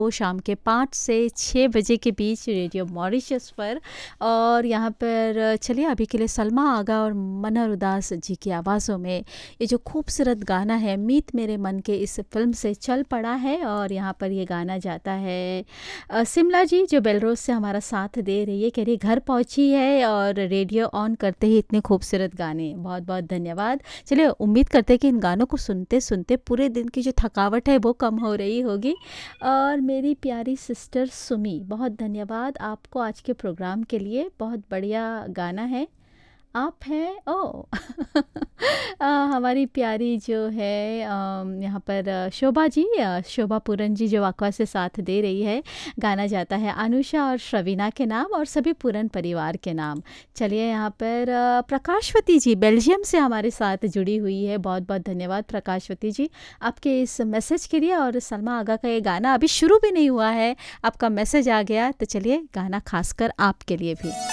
वो शाम के 5 से 6 बजे के बीच रेडियो मॉरिशस पर। और यहाँ पर चलिए अभी के लिए सलमा आगा और मनोहर उदास जी की आवाज़ों में ये जो खूबसूरत गाना है मीत मेरे मन के, इस फिल्म से चल पड़ा है। और यहाँ पर ये गाना जाता है सिमला जी जो बेलरोज से हमारा साथ दे रही है, कह रही घर पहुँची है और रेडियो ऑन करते ही इतने खूबसूरत गाने, बहुत बहुत धन्यवाद। चलिए उम्मीद करते हैं कि इन गानों को सुनते सुनते पूरे दिन की जो थकावट है वो कम हो रही होगी। और मेरी प्यारी सिस्टर सुमी, बहुत धन्यवाद आपको आज के प्रोग्राम के लिए, बहुत बढ़िया गाना है। आप हैं ओ हमारी प्यारी जो है यहाँ पर शोभा जी, शोभा पूरन जी जो वाकवा से साथ दे रही है। गाना जाता है अनुषा और श्रवीना के नाम और सभी पूरन परिवार के नाम। चलिए यहाँ पर प्रकाशवती जी बेल्जियम से हमारे साथ जुड़ी हुई है, बहुत बहुत धन्यवाद प्रकाशवती जी आपके इस मैसेज के लिए। और सलमा आगा का ये गाना अभी शुरू भी नहीं हुआ है, आपका मैसेज आ गया, तो चलिए गाना खासकर आपके लिए भी।